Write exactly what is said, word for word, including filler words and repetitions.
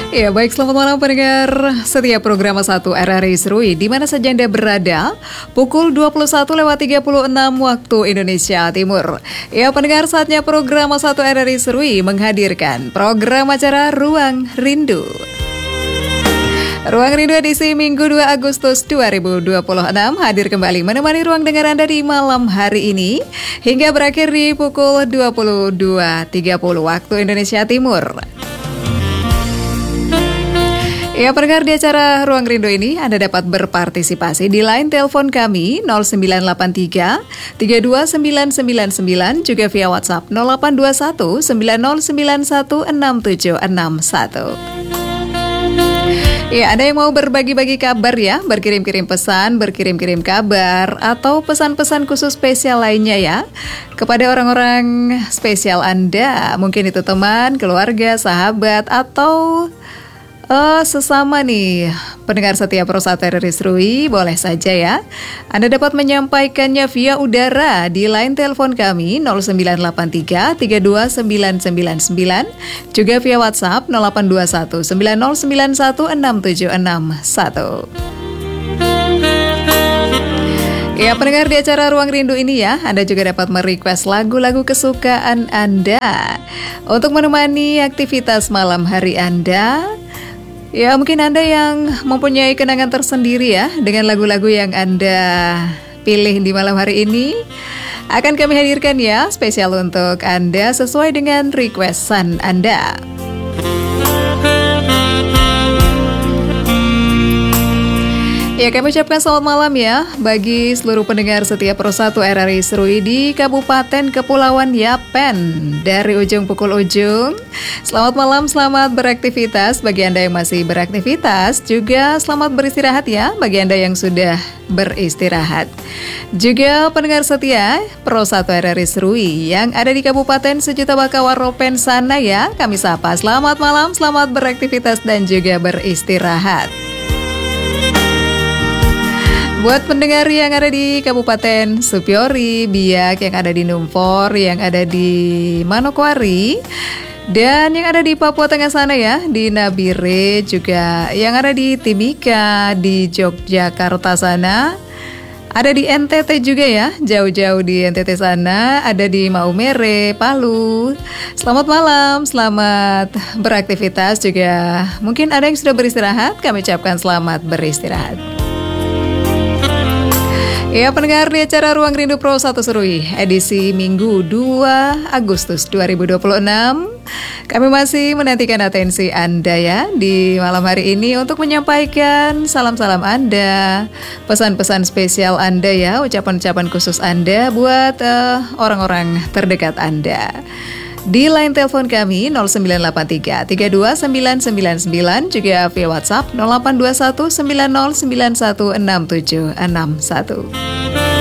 Ya baik, selamat malam pendengar setiap program satu R R I Serui di mana saja Anda berada, pukul dua puluh satu lewat tiga puluh enam waktu Indonesia Timur. Ya pendengar, saatnya program satu R R I Serui menghadirkan program acara Ruang Rindu. Ruang Rindu edisi Minggu dua Agustus dua ribu dua puluh enam hadir kembali menemani ruang dengar Anda di malam hari ini hingga berakhir di pukul dua puluh dua tiga puluh waktu Indonesia Timur. Ya, pendengar, di acara Ruang Rindu ini Anda dapat berpartisipasi di line telepon kami nol sembilan delapan tiga tiga dua sembilan sembilan sembilan, juga via WhatsApp nol delapan dua satu sembilan nol sembilan satu enam tujuh enam satu. Ya, ada yang mau berbagi-bagi kabar ya, berkirim-kirim pesan, berkirim-kirim kabar, atau pesan-pesan khusus spesial lainnya ya, kepada orang-orang spesial Anda, mungkin itu teman, keluarga, sahabat, atau Uh, sesama nih pendengar setia Pro satu R R I Serui, boleh saja ya Anda dapat menyampaikannya via udara di line telepon kami nol sembilan delapan tiga tiga dua sembilan sembilan sembilan, juga via WhatsApp nol delapan dua satu sembilan nol sembilan satu enam tujuh enam satu. Ya pendengar, di acara Ruang Rindu ini ya, Anda juga dapat merequest lagu-lagu kesukaan Anda untuk menemani aktivitas malam hari Anda. Ya, mungkin Anda yang mempunyai kenangan tersendiri ya dengan lagu-lagu yang Anda pilih di malam hari ini, akan kami hadirkan ya spesial untuk Anda sesuai dengan requestan Anda. Ya, kami ucapkan selamat malam ya bagi seluruh pendengar setia Pro satu R R I Serui di Kabupaten Kepulauan Yapen dari ujung pukul ujung. Selamat malam, selamat beraktivitas bagi Anda yang masih beraktivitas, juga selamat beristirahat ya bagi Anda yang sudah beristirahat. Juga pendengar setia Pro satu R R I Serui yang ada di Kabupaten Sejuta Bakawaropen sana ya, kami sapa selamat malam, selamat beraktivitas dan juga beristirahat. Buat pendengar yang ada di Kabupaten Supiori, Biak, yang ada di Numfor, yang ada di Manokwari, dan yang ada di Papua Tengah sana ya, di Nabire, juga yang ada di Timika, di Yogyakarta sana, ada di N T T juga ya, jauh-jauh di N T T sana, ada di Maumere, Palu. Selamat malam, selamat beraktivitas, juga mungkin ada yang sudah beristirahat, kami ucapkan selamat beristirahat. Ya pendengar, di acara Ruang Rindu Pro satu Serui edisi Minggu dua Agustus dua ribu dua puluh enam, kami masih menantikan atensi Anda ya di malam hari ini untuk menyampaikan salam-salam Anda, pesan-pesan spesial Anda ya, ucapan-ucapan khusus Anda buat uh, orang-orang terdekat Anda. Di line telepon kami nol sembilan delapan tiga tiga dua sembilan sembilan sembilan, juga via WhatsApp nol delapan dua satu sembilan nol sembilan satu enam tujuh enam satu.